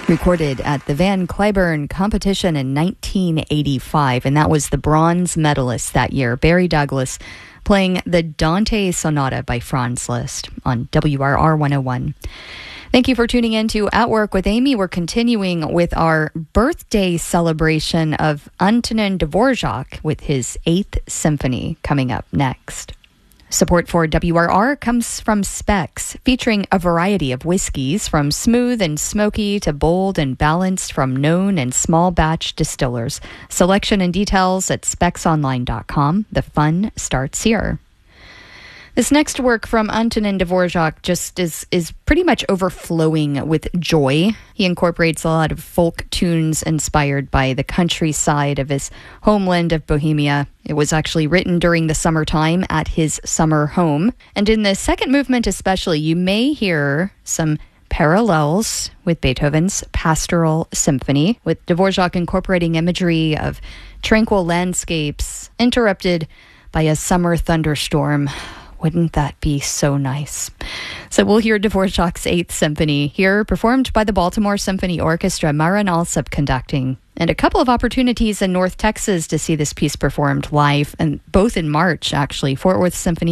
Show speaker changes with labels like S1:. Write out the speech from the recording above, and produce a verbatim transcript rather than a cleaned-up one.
S1: Recorded at the Van Cliburn competition in nineteen eighty-five, and that was the bronze medalist that year, Barry Douglas, playing the Dante Sonata by Franz Liszt on W R R one oh one. Thank you for tuning in to At Work with Amy. We're continuing with our birthday celebration of Antonin Dvorak with his Eighth Symphony coming up next. Support for W R R comes from Specs, featuring a variety of whiskeys from smooth and smoky to bold and balanced from known and small batch distillers. Selection and details at specs online dot com. The fun starts here. This next work from Antonin Dvorak just is is pretty much overflowing with joy. He incorporates a lot of folk tunes inspired by the countryside of his homeland of Bohemia. It was actually written during the summertime at his summer home. And in the second movement especially, you may hear some parallels with Beethoven's Pastoral Symphony, with Dvorak incorporating imagery of tranquil landscapes interrupted by a summer thunderstorm. Wouldn't that be so nice? So we'll hear Dvorak's Eighth Symphony here, performed by the Baltimore Symphony Orchestra, Marin Alsop conducting, and a couple of opportunities in North Texas to see this piece performed live, and both in March, actually. Fort Worth Symphony